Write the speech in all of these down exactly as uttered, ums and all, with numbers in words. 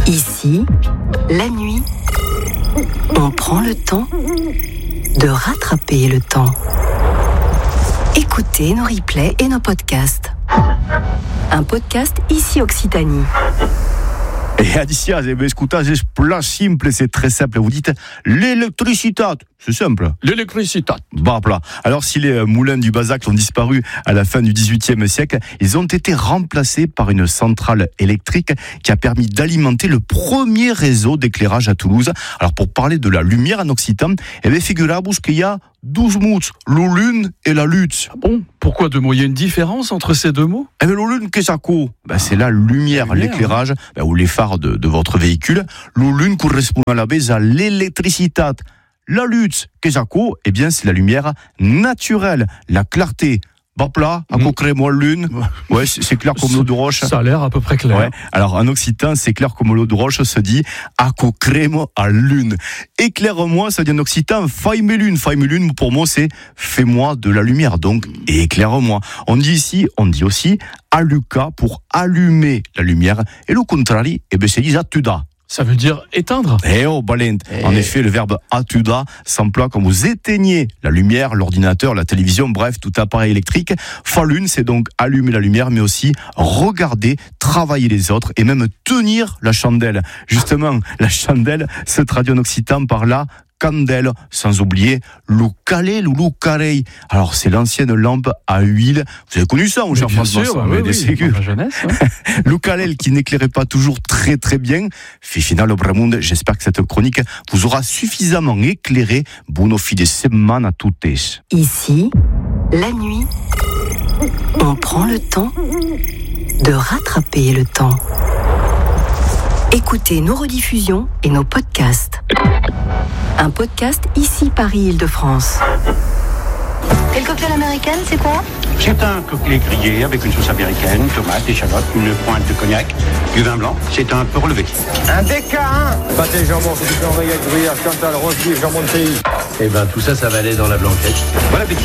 Ici, la nuit, on prend le temps de rattraper le temps. Écoutez nos replays et nos podcasts. Un podcast Ici Occitanie. Et Adicia, écoutez, c'est plus simple, c'est très simple. Vous dites l'électricité, c'est simple. L'électricité. Bah, voilà. Alors, si les moulins du Bazac ont disparu à la fin du dix-huitième siècle, ils ont été remplacés par une centrale électrique qui a permis d'alimenter le premier réseau d'éclairage à Toulouse. Alors, pour parler de la lumière en occitan, eh bien, figurez-vous qu'il y a douze mots, la lune et la lutte. Ah bon? Pourquoi deux mots? Il y a une différence entre ces deux mots? Eh bien, la lune, qu'est-ce que ça? Ben, c'est la lumière, la lumière l'éclairage, hein. ben, ou les phares de, de votre véhicule. La lune correspond à la base à l'électricité. La lutte, qu'est-ce que ça? Eh bien, c'est la lumière naturelle, la clarté. Bah plat, à peu près moi lune. Ouais, c'est, c'est clair comme l'eau de roche. Ça a l'air à peu près clair. Ouais. Alors en occitan, c'est clair comme l'eau de roche se dit à crème à lune. Éclaire-moi, ça dit en occitan, faille mes lunes. Faille mes lunes, pour moi, c'est fais-moi de la lumière. Donc éclaire-moi. On dit ici, on dit aussi aluka pour allumer la lumière. Et le contraire, eh ben c'est dit atuda. Ça veut dire éteindre. Eh oh, balent. Eh. En effet, le verbe atuda s'emploie quand vous éteignez la lumière, l'ordinateur, la télévision, bref, tout appareil électrique. Falune, c'est donc allumer la lumière, mais aussi regarder, travailler les autres et même tenir la chandelle. Justement, la chandelle se traduit en occitan par la candelle, sans oublier loucalé, louloucarey. Alors, c'est l'ancienne lampe à huile. Vous avez connu ça, mon cher François? Bien sûr, oui, oui, oui, dans ma jeunesse. Hein. Loucalé, qui n'éclairait pas toujours très très bien. Fait final au Bramundo, j'espère que cette chronique vous aura suffisamment éclairé. Buon fine de semana a tuttes. Ici, la nuit, on prend le temps de rattraper le temps. Écoutez nos rediffusions et nos podcasts. Un podcast Ici Paris-Île-de-France. Et le cocktail américain, c'est quoi? C'est un cocktail grillé avec une sauce américaine, tomates, échalotes, une pointe de cognac, du vin blanc. C'est un peu relevé. Un D K un pâté jambon, c'est du envoyé avec gruyère, Chantal, rose beef, jambon de pays. Eh ben tout ça, ça va aller dans la blanquette. Bon appétit.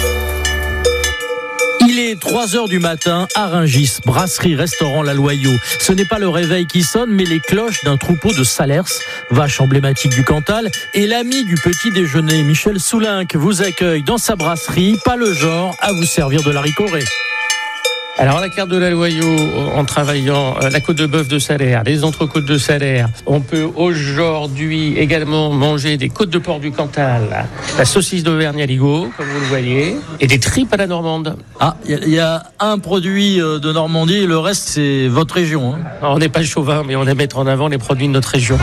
Il est trois heures du matin à Rungis, brasserie, restaurant La Loyau. Ce n'est pas le réveil qui sonne, mais les cloches d'un troupeau de Salers, vache emblématique du Cantal, et l'ami du petit déjeuner, Michel Soulinck, vous accueille dans sa brasserie, pas le genre à vous servir de l'haricot ré. Alors, la carte de la Loyau, en travaillant la côte de bœuf de Salers, les entrecôtes de Salers, on peut aujourd'hui également manger des côtes de porc du Cantal, la saucisse d'Auvergne à Ligo, comme vous le voyez, et des tripes à la normande. Ah, il y, y a un produit de Normandie et le reste, c'est votre région. Hein. Alors, on n'est pas chauvin, mais on aime mettre en avant les produits de notre région.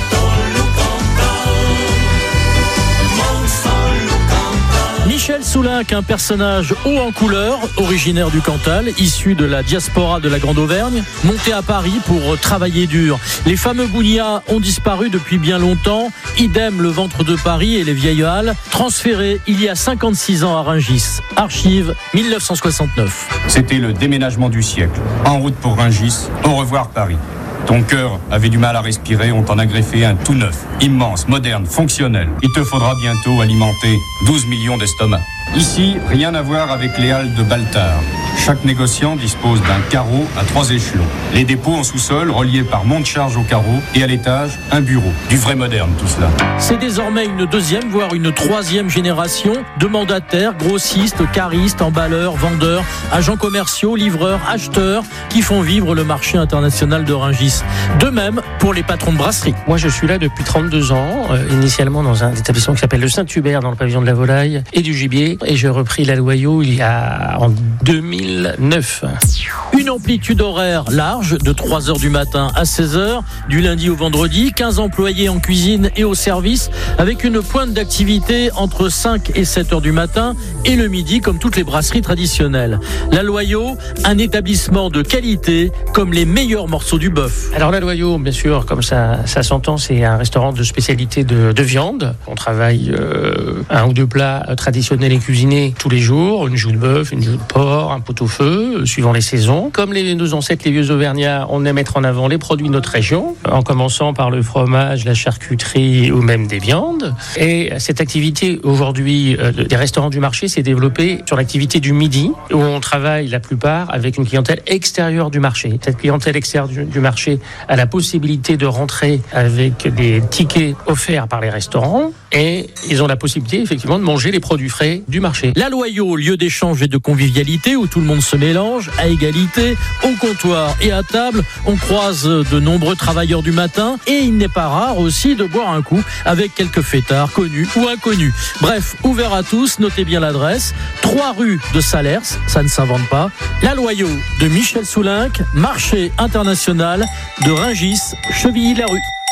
Michel Soulinck, un personnage haut en couleur, originaire du Cantal, issu de la diaspora de la Grande Auvergne, monté à Paris pour travailler dur. Les fameux bougnats ont disparu depuis bien longtemps, idem le ventre de Paris et les vieilles halles, transférés il y a cinquante-six ans à Rungis. Archives dix-neuf cent soixante-neuf. C'était le déménagement du siècle. En route pour Rungis, au revoir Paris. Ton cœur avait du mal à respirer, on t'en a greffé un tout neuf, immense, moderne, fonctionnel. Il te faudra bientôt alimenter douze millions d'estomacs. Ici, rien à voir avec les halles de Baltard. Chaque négociant dispose d'un carreau à trois échelons. Les dépôts en sous-sol, reliés par monte charge au carreau, et à l'étage, un bureau. Du vrai moderne, tout cela. C'est désormais une deuxième, voire une troisième génération de mandataires, grossistes, caristes, emballeurs, vendeurs, agents commerciaux, livreurs, acheteurs, qui font vivre le marché international de Rungis. De même pour les patrons de brasserie. Moi, je suis là depuis trente-deux ans, euh, initialement dans un établissement qui s'appelle le Saint-Hubert, dans le pavillon de la volaille et du gibier. Et j'ai repris la Loyau il y a en deux mille neuf. Une amplitude horaire large de trois heures du matin à seize heures, du lundi au vendredi, quinze employés en cuisine et au service, avec une pointe d'activité entre cinq et sept heures du matin et le midi comme toutes les brasseries traditionnelles. La Loyau, un établissement de qualité comme les meilleurs morceaux du bœuf. Alors la Loyau, bien sûr, comme ça, ça s'entend, c'est un restaurant de spécialité de, de viande. On travaille euh, un ou deux plats traditionnels et cuisiner tous les jours, une joue de bœuf, une joue de porc, un pot-au-feu, suivant les saisons. Comme les, nos ancêtres, les vieux Auvergnats, on aime mettre en avant les produits de notre région, en commençant par le fromage, la charcuterie ou même des viandes. Et cette activité, aujourd'hui, euh, des restaurants du marché s'est développée sur l'activité du midi, où on travaille la plupart avec une clientèle extérieure du marché. Cette clientèle extérieure du, du marché a la possibilité de rentrer avec des tickets offerts par les restaurants et ils ont la possibilité, effectivement, de manger les produits frais du marché. La Loyau, lieu d'échange et de convivialité où tout le monde se mélange, à égalité, au comptoir et à table. On croise de nombreux travailleurs du matin et il n'est pas rare aussi de boire un coup avec quelques fêtards connus ou inconnus. Bref, ouvert à tous, notez bien l'adresse. trois rue de Salers, ça ne s'invente pas. La Loyau de Michel Soulinck, marché international de Rungis, Chevilly-la-Rue.